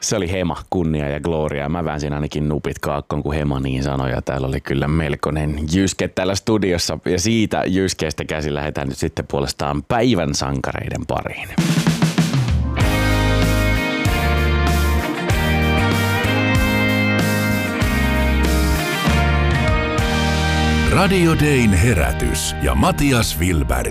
Se oli Hema, kunnia ja gloria. Mä väänsin ainakin nupit kaakkoon, kun Hema niin sanoi. Ja täällä oli kyllä melkoinen jyske täällä studiossa. Ja siitä jyskeestä käsin lähdetään nyt sitten puolestaan päivän sankareiden pariin. Radio Dayn herätys ja Matias Wilberg.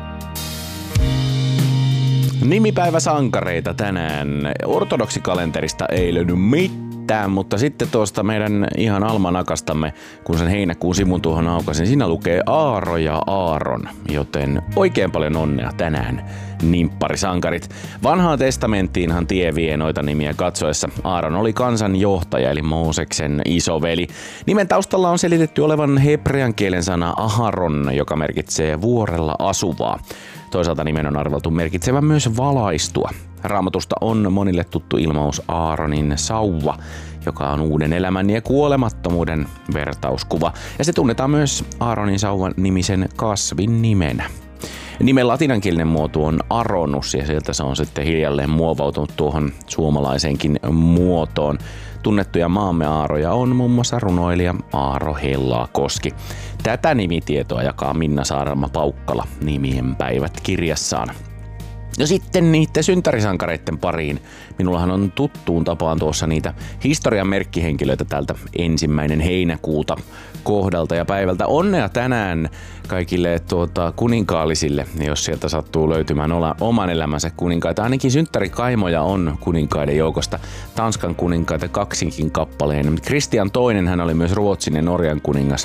Nimipäivä sankareita tänään. Ortodoksikalenterista ei löydy mitään, mutta sitten tuosta meidän ihan almanakastamme, kun sen heinäkuun sivun tuohon aukasin, siinä lukee Aaro ja Aaron, joten oikein paljon onnea tänään, nimpparisankarit. Vanhaan testamenttiinhan tie vie noita nimiä katsoessa. Aaron oli kansanjohtaja eli Mooseksen isoveli. Nimen taustalla on selitetty olevan hebrean kielen sana Aharon, joka merkitsee vuorella asuvaa. Toisaalta nimen on arveltu merkitsevän myös valaistua. Raamatusta on monille tuttu ilmaus Aaronin sauva, joka on uuden elämän ja kuolemattomuuden vertauskuva. Ja se tunnetaan myös Aaronin sauvan nimisen kasvin nimenä. Nimen latinankielinen muoto on Aronus ja sieltä se on sitten hiljalleen muovautunut tuohon suomalaiseenkin muotoon. Tunnettuja maamme Aaroja on muun muassa runoilija Aaro Hellaakoski. Tätä nimitietoa jakaa Minna Saarelma-Paukkala Nimien päivät -kirjassaan. No sitten niiden synttärisankareiden pariin. Minullahan on tuttuun tapaan tuossa niitä historian merkkihenkilöitä tältä 1. heinäkuuta kohdalta ja päivältä. Onnea tänään kaikille kuninkaallisille, jos sieltä sattuu löytymään oman elämänsä kuninkaita. Ainakin synttärikaimoja on kuninkaiden joukosta. Tanskan kuninkaita kaksinkin kappaleen. Kristian II, hän oli myös Ruotsin ja Norjan kuningas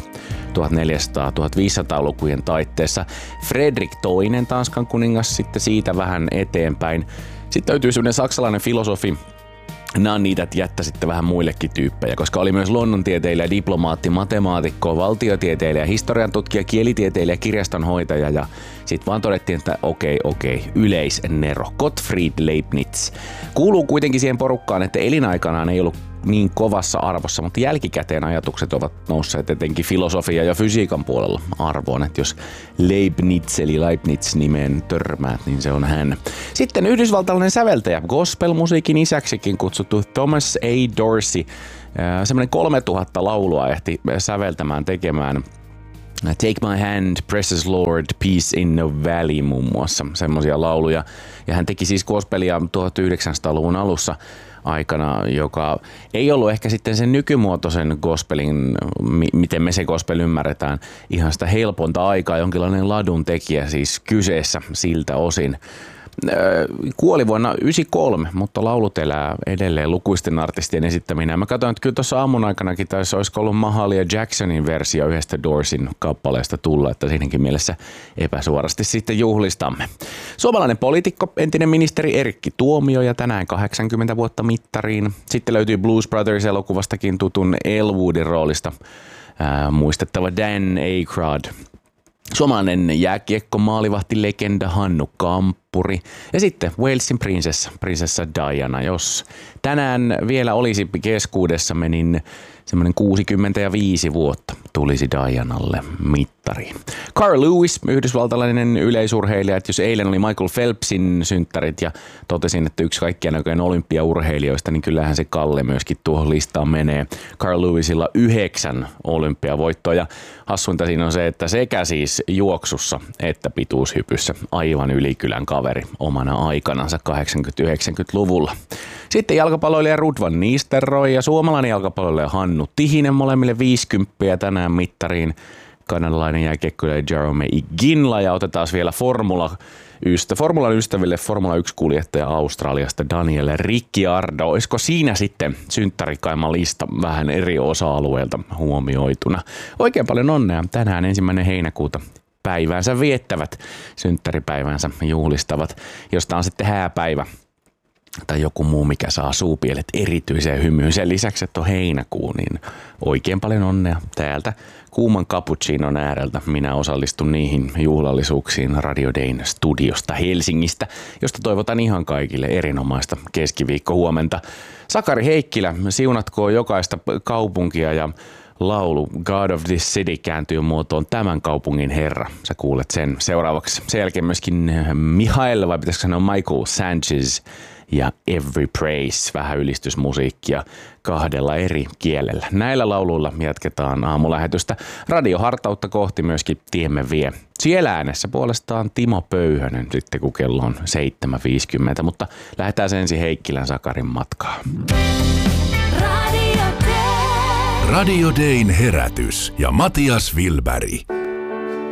1400-1500-lukujen taitteessa. Fredrik II, Tanskan kuningas, sitten siitä vähän eteenpäin. Sitten löytyy sellainen saksalainen filosofi. Nämä on niitä jättä sitten vähän muillekin tyyppejä, koska oli myös luonnontieteilijä, diplomaatti, matemaatikko, valtiotieteilijä, historian tutkija, kielitieteilijä, kirjastonhoitaja ja sitten vaan todettiin, että okei, yleisnero. Gottfried Leibniz. Kuuluu kuitenkin siihen porukkaan, että elinaikanaan ei ollut niin kovassa arvossa, mutta jälkikäteen ajatukset ovat nousseet etenkin filosofia ja fysiikan puolella arvoon, että jos Leibniz eli Leibniz-nimeen törmäät, niin se on hän. Sitten yhdysvaltalainen säveltäjä, gospelmusiikin isäksikin kutsuttu Thomas A. Dorsey, semmoinen 3000 laulua ehti säveltämään tekemään. Take My Hand, Precious Lord, Peace in no Valley muun muassa, semmoisia lauluja. Ja hän teki siis gospelia 1900-luvun alussa aikana, joka ei ollut ehkä sitten sen nykymuotoisen gospelin, miten me se gospel ymmärretään, ihan sitä helponta aikaa, jonkinlainen ladun tekijä siis kyseessä siltä osin. Kuoli vuonna 1993, mutta laulut elää edelleen lukuisten artistien esittäminä. Mä katsoin, että kyllä tuossa aamun aikanakin olisiko ollut Mahalia Jacksonin versio yhdestä Dorsin kappaleesta tulla, että siinäkin mielessä epäsuorasti sitten juhlistamme. Suomalainen poliitikko, entinen ministeri Erkki Tuomioja, tänään 80 vuotta mittariin. Sitten löytyy Blues Brothers-elokuvastakin tutun Elwoodin roolista muistettava Dan Aykroyd. Suomalainen jääkiekko maalivahtilegenda Hannu Kamppuri ja sitten Walesin prinsessa Diana. Jos tänään vielä olisi keskuudessamme, niin semmoinen 65 vuotta tulisi Dianalle mittariin. Carl Lewis, yhdysvaltalainen yleisurheilija, että jos eilen oli Michael Phelpsin synttärit ja totesin, että yksi kaikkien aikojen olympiaurheilijoista, niin kyllähän se Kalle myöskin tuohon listaan menee. Carl Lewisilla 9 olympiavoittoa ja hassuinta siinä on se, että sekä siis juoksussa että pituushypyssä aivan ylikylän kaveri omana aikanansa 80-90-luvulla. Sitten jalkapalloilija Ruud van Nistelrooy ja suomalainen jalkapalloilija Hannu Tihinen molemmille 50 tänään mittariin. Kanadalainen jääkiekkoilija Jarome Iginla ja otetaan vielä Formulan ystäville Formula 1-kuljettaja Australiasta Daniel Ricciardo. Olisiko siinä sitten synttärikaiman lista vähän eri osa-alueilta huomioituna? Oikein paljon onnea tänään 1. heinäkuuta. Päiväänsä viettävät, synttäripäivänsä juhlistavat, josta on sitten hääpäivä tai joku muu, mikä saa suupielet erityiseen hymyyn. Sen lisäksi, että on heinäkuu, niin oikein paljon onnea täältä kuuman cappuccinon ääreltä. Minä osallistun niihin juhlallisuuksiin Radio Dayn studiosta Helsingistä, josta toivotan ihan kaikille erinomaista keskiviikkohuomenta. Sakari Heikkilä, siunatkoon jokaista kaupunkia ja laulu God of this City kääntyy muotoon Tämän kaupungin herra. Sä kuulet sen seuraavaksi. Sen jälkeen myöskin Michael, vai pitäisikö sanoa Michael Sanchez ja Every Praise, vähän ylistysmusiikkia 2 eri kielellä. Näillä lauluilla jatketaan aamulähetystä. Radiohartautta kohti myöskin tiemme vie. Siellä äänessä puolestaan Timo Pöyhönen sitten kun kello on 7.50, mutta lähdetään ensin Heikkilän Sakarin matkaan. Radio Dayn herätys ja Matias Vilberg.